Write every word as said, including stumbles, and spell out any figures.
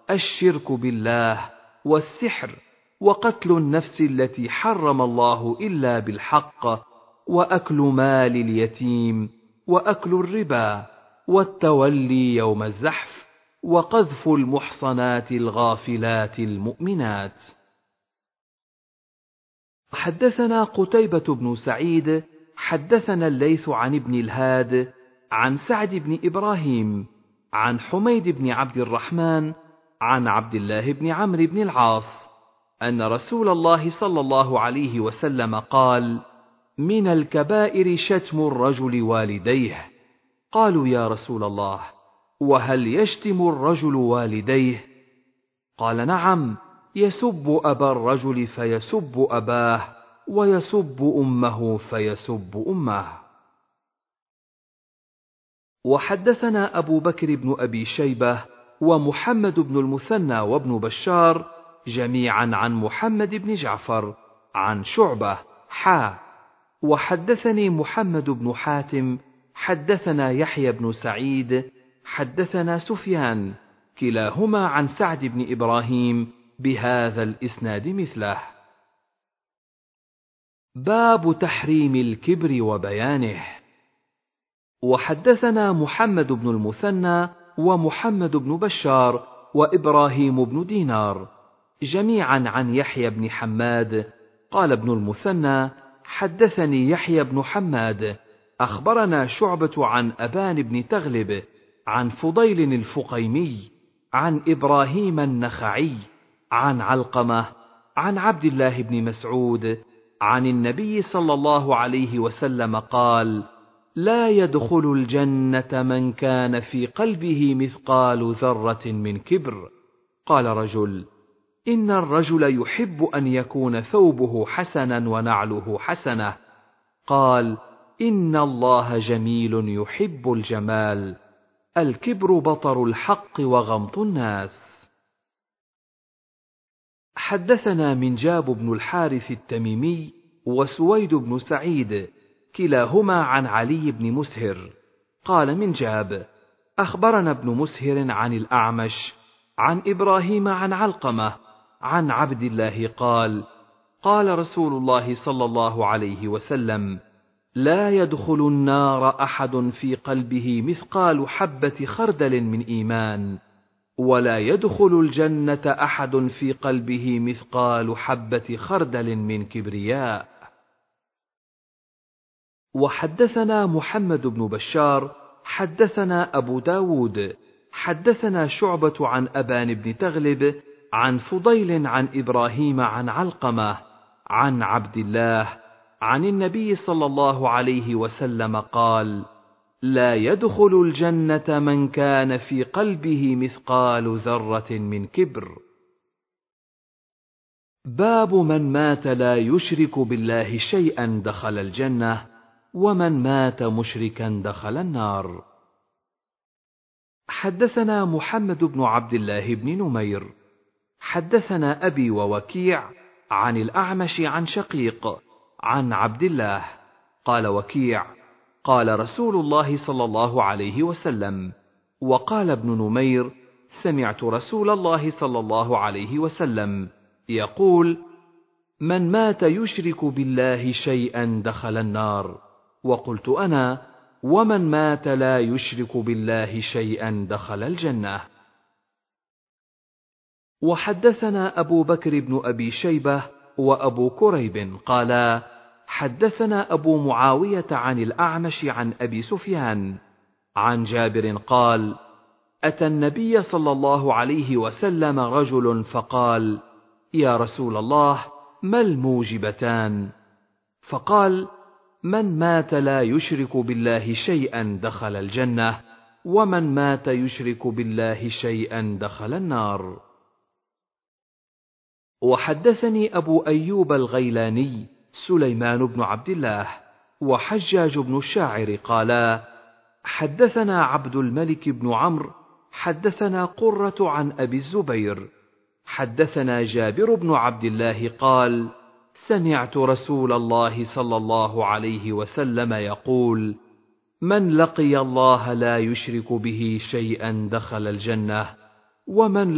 الشرك بالله، والسحر، وقتل النفس التي حرم الله إلا بالحق، وأكل مال اليتيم، وأكل الربا، والتولي يوم الزحف، وقذف المحصنات الغافلات المؤمنات. حدثنا قتيبة بن سعيد حدثنا الليث عن ابن الهاد عن سعد بن إبراهيم عن حميد بن عبد الرحمن عن عبد الله بن عمرو بن العاص أن رسول الله صلى الله عليه وسلم قال: من الكبائر شتم الرجل والديه. قالوا: يا رسول الله، وهل يشتم الرجل والديه؟ قال: نعم، يسب أبا الرجل فيسب أباه، ويسب أمه فيسب أمه. وحدثنا أبو بكر بن أبي شيبة ومحمد بن المثنى وابن بشار جميعا عن محمد بن جعفر عن شعبة حا. وحدثني محمد بن حاتم حدثنا يحيى بن سعيد حدثنا سفيان كلاهما عن سعد بن إبراهيم بهذا الإسناد مثله. باب تحريم الكبر وبيانه. وحدثنا محمد بن المثنى ومحمد بن بشار وإبراهيم بن دينار جميعا عن يحيى بن حماد. قال ابن المثنى: حدثني يحيى بن حماد أخبرنا شعبة عن أبان بن تغلب عن فضيل الفقيمي عن إبراهيم النخعي عن علقمة عن عبد الله بن مسعود عن النبي صلى الله عليه وسلم قال: لا يدخل الجنة من كان في قلبه مثقال ذرة من كبر. قال رجل: إن الرجل يحب أن يكون ثوبه حسنا ونعله حسنة. قال: إن الله جميل يحب الجمال. الكبر بطر الحق وغمط الناس. حدثنا منجاب بن الحارث التميمي وسويد بن سعيد كلاهما عن علي بن مسهر. قال منجاب: أخبرنا ابن مسهر عن الأعمش عن إبراهيم عن علقمة عن عبد الله قال: قال رسول الله صلى الله عليه وسلم: لا يدخل النار أحد في قلبه مثقال حبة خردل من إيمان، ولا يدخل الجنة أحد في قلبه مثقال حبة خردل من كبرياء. وحدثنا محمد بن بشار حدثنا أبو داود حدثنا شعبة عن أبان بن تغلب عن فضيل عن إبراهيم عن علقمة عن عبد الله عن النبي صلى الله عليه وسلم قال: لا يدخل الجنة من كان في قلبه مثقال ذرة من كبر. باب من مات لا يشرك بالله شيئا دخل الجنة، ومن مات مشركا دخل النار. حدثنا محمد بن عبد الله بن نمير حدثنا أبي ووكيع عن الأعمش عن شقيق عن عبد الله قال وكيع: قال رسول الله صلى الله عليه وسلم. وقال ابن نمير: سمعت رسول الله صلى الله عليه وسلم يقول: من مات يشرك بالله شيئا دخل النار. وقلت أنا: ومن مات لا يشرك بالله شيئا دخل الجنة. وحدثنا أبو بكر بن أبي شيبة وأبو كريب قالا: حدثنا أبو معاوية عن الأعمش عن أبي سفيان عن جابر قال: أتى النبي صلى الله عليه وسلم رجل فقال: يا رسول الله، ما الموجبتان؟ فقال: من مات لا يشرك بالله شيئا دخل الجنة، ومن مات يشرك بالله شيئا دخل النار. وحدثني أبو أيوب الغيلاني سليمان بن عبد الله وحجاج بن الشاعر قالا: حدثنا عبد الملك بن عمرو حدثنا قرة عن أبي الزبير حدثنا جابر بن عبد الله قال: سمعت رسول الله صلى الله عليه وسلم يقول: من لقي الله لا يشرك به شيئا دخل الجنة، ومن